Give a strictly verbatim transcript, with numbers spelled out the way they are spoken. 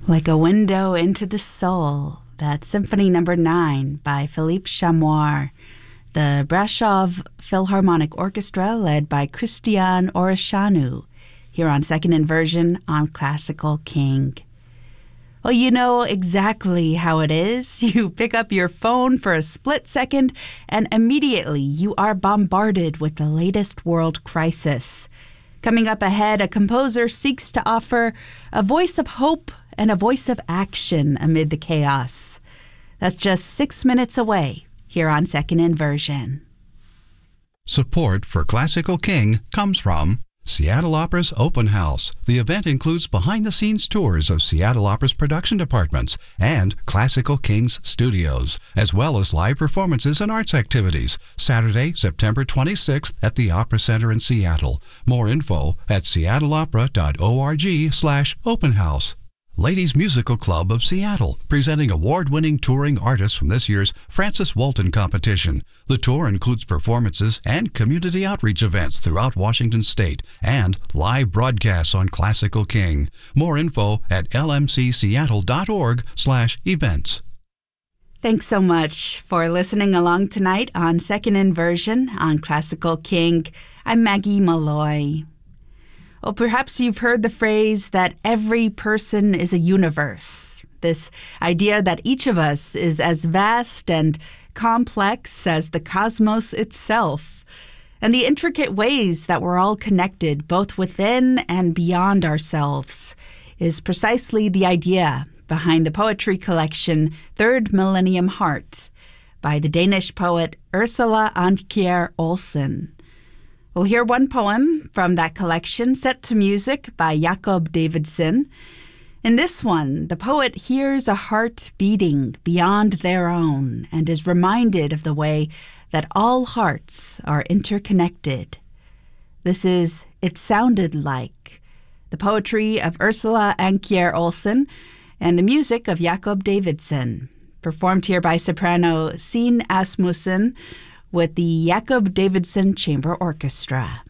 Like a Window into the Soul, that's Symphony Number nine by Philippe Chamoir, the Brasov Philharmonic Orchestra led by Christian Orishanu, here on Second Inversion on Classical King. Well, you know exactly how it is. You pick up your phone for a split second, and immediately you are bombarded with the latest world crisis. Coming up ahead, a composer seeks to offer a voice of hope and a voice of action amid the chaos. That's just six minutes away here on Second Inversion. Support for Classical King comes from Seattle Opera's Open House. The event includes behind-the-scenes tours of Seattle Opera's production departments and Classical King's studios, as well as live performances and arts activities. Saturday, September twenty-sixth at the Opera Center in Seattle. More info at seattleopera.org slash open house. Ladies Musical Club of Seattle, presenting award-winning touring artists from this year's Francis Walton competition. The tour includes performances and community outreach events throughout Washington State and live broadcasts on Classical King. More info at lmcseattle.org slash events. Thanks so much for listening along tonight on Second Inversion on Classical King. I'm Maggie Malloy. Well, perhaps you've heard the phrase that every person is a universe. This idea that each of us is as vast and complex as the cosmos itself, and the intricate ways that we're all connected, both within and beyond ourselves, is precisely the idea behind the poetry collection Third Millennium Heart by the Danish poet Ursula Andkjær Olsen. We'll hear one poem from that collection set to music by Jakob Davidsen. In this one, the poet hears a heart beating beyond their own and is reminded of the way that all hearts are interconnected. This is It Sounded Like, the poetry of Ursula Andkjær Olsen and the music of Jakob Davidsen, performed here by soprano Signe Asmussen with the Jakob Davidsen Chamber Orchestra.